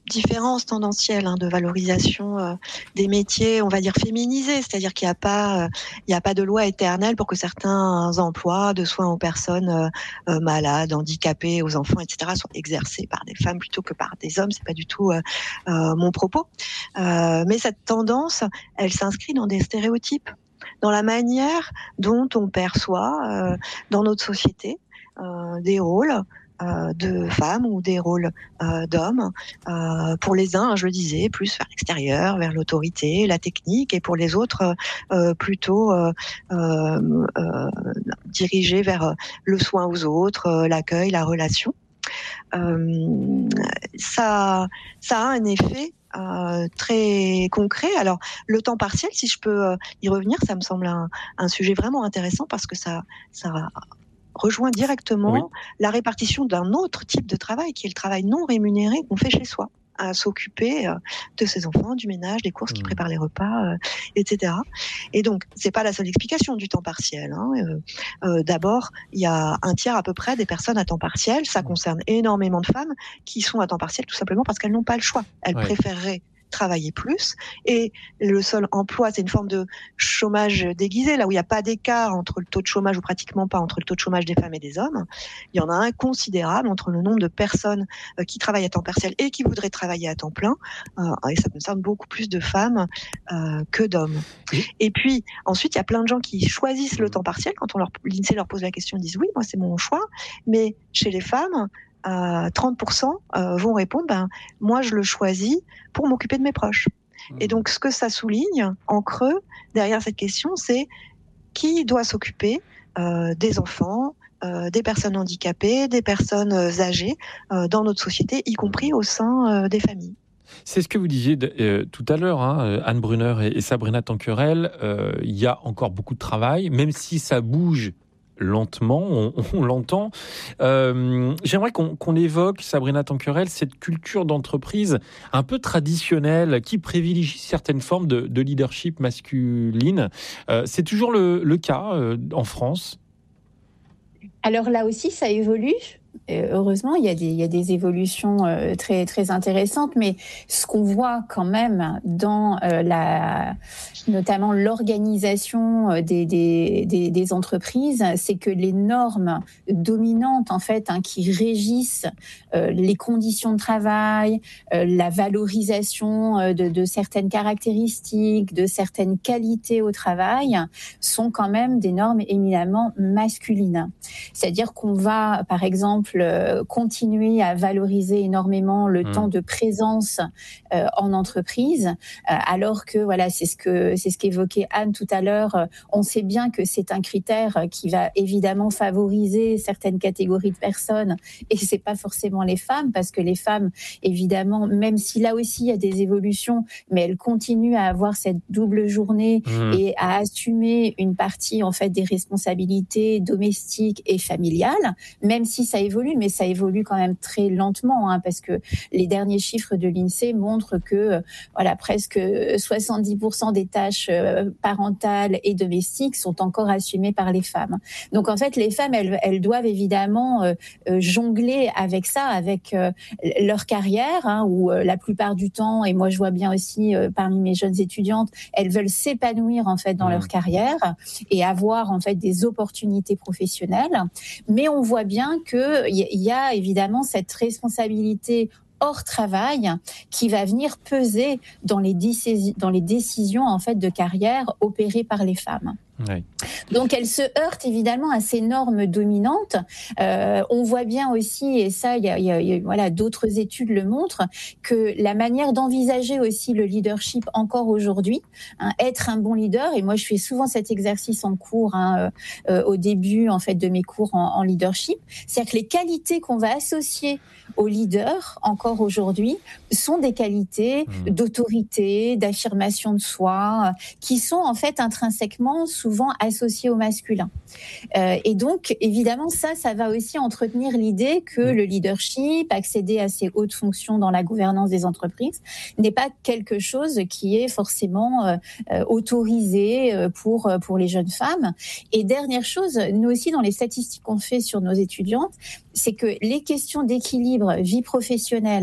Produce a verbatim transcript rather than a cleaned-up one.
différence tendancielle hein, de valorisation euh, des métiers, on va dire féminisés, c'est-à-dire qu'il n'y a pas, euh, il n'y a pas de loi éternelle pour que certains emplois de soins aux personnes euh, euh, malades, handicapées, aux enfants, et cetera, soient exercés par des femmes plutôt que par des hommes. C'est pas du tout euh, euh, mon propos. Euh, mais cette tendance, elle s'inscrit dans des stéréotypes, dans la manière dont on perçoit euh, dans notre société euh, des rôles euh, de femmes ou des rôles euh, d'hommes. Euh, pour les uns, je le disais, plus vers l'extérieur, vers l'autorité, la technique, et pour les autres, euh, plutôt euh, euh, euh, dirigés vers le soin aux autres, euh, l'accueil, la relation. Euh, ça, ça a un effet euh, très concret. Alors, le temps partiel, si je peux euh, y revenir, ça me semble un, un sujet vraiment intéressant parce que ça, ça rejoint directement oui. la répartition d'un autre type de travail, qui est le travail non rémunéré qu'on fait chez soi, à s'occuper euh, de ses enfants, du ménage, des courses, mmh. qui préparent les repas, euh, et cetera. Et donc, c'est pas la seule explication du temps partiel. Hein. Euh, euh, d'abord, il y a un tiers à peu près des personnes à temps partiel. Ça concerne énormément de femmes qui sont à temps partiel tout simplement parce qu'elles n'ont pas le choix. Elles ouais. préféreraient travailler plus, et le seul emploi, c'est une forme de chômage déguisé, là où il n'y a pas d'écart entre le taux de chômage, ou pratiquement pas, entre le taux de chômage des femmes et des hommes. Il y en a un considérable entre le nombre de personnes euh, qui travaillent à temps partiel et qui voudraient travailler à temps plein, euh, et ça concerne beaucoup plus de femmes euh, que d'hommes. Oui. Et puis, ensuite, il y a plein de gens qui choisissent le temps partiel. Quand on leur, l'INSEE leur pose la question, ils disent oui, moi c'est mon choix, mais chez les femmes, Euh, trente pour cent euh, vont répondre ben, moi je le choisis pour m'occuper de mes proches. Mmh. Et donc ce que ça souligne en creux derrière cette question, c'est qui doit s'occuper euh, des enfants, euh, des personnes handicapées, des personnes âgées euh, dans notre société, y compris au sein euh, des familles. C'est ce que vous disiez euh, tout à l'heure, hein, Anne Brunner et, et Sabrina Tanquerel. Euh, il y a encore beaucoup de travail, même si ça bouge lentement, on, on l'entend. Euh, j'aimerais qu'on, qu'on évoque, Sabrina Tanquerel, cette culture d'entreprise un peu traditionnelle qui privilégie certaines formes de, de leadership masculine. Euh, c'est toujours le, le cas euh, en France ? Alors là aussi, ça évolue. Heureusement, il y a des, il y a des évolutions euh, très, très intéressantes, mais ce qu'on voit quand même dans euh, la, notamment l'organisation des, des, des, des entreprises, c'est que les normes dominantes en fait, hein, qui régissent euh, les conditions de travail, euh, la valorisation euh, de, de certaines caractéristiques, de certaines qualités au travail, sont quand même des normes éminemment masculines. C'est-à-dire qu'on va, par exemple, continuer à valoriser énormément le mmh. temps de présence euh, en entreprise, euh, alors que voilà, c'est ce que c'est ce qu'évoquait Anne tout à l'heure. Euh, on sait bien que c'est un critère qui va évidemment favoriser certaines catégories de personnes, et c'est pas forcément les femmes, parce que les femmes, évidemment, même si là aussi il y a des évolutions, mais elles continuent à avoir cette double journée mmh. et à assumer une partie en fait des responsabilités domestiques et familiales, même si ça évolue, mais ça évolue quand même très lentement, hein, parce que les derniers chiffres de l'INSEE montrent que euh, voilà, presque soixante-dix pour cent des tâches euh, parentales et domestiques sont encore assumées par les femmes. Donc en fait, les femmes, elles, elles doivent évidemment euh, euh, jongler avec ça, avec euh, leur carrière, hein, où euh, la plupart du temps, et moi je vois bien aussi euh, parmi mes jeunes étudiantes, elles veulent s'épanouir en fait dans mmh. leur carrière et avoir en fait des opportunités professionnelles. Mais on voit bien que il y a évidemment cette responsabilité hors travail qui va venir peser dans les, décis- dans les décisions en fait de carrière opérées par les femmes. Oui. Donc, elle se heurte évidemment à ces normes dominantes. Euh, on voit bien aussi, et ça, il y a, il y a, il y a, voilà, d'autres études le montrent, que la manière d'envisager aussi le leadership encore aujourd'hui, hein, être un bon leader. Et moi, je fais souvent cet exercice en cours, hein, euh, au début en fait de mes cours en, en leadership, c'est-à-dire que les qualités qu'on va associer au leader encore aujourd'hui sont des qualités mmh. d'autorité, d'affirmation de soi, qui sont en fait intrinsèquement souvent associées au masculin. Euh, et donc, évidemment, ça, ça va aussi entretenir l'idée que mmh. le leadership, accéder à ces hautes fonctions dans la gouvernance des entreprises, n'est pas quelque chose qui est forcément euh, autorisé pour, pour les jeunes femmes. Et dernière chose, nous aussi, dans les statistiques qu'on fait sur nos étudiantes, c'est que les questions d'équilibre vie professionnelle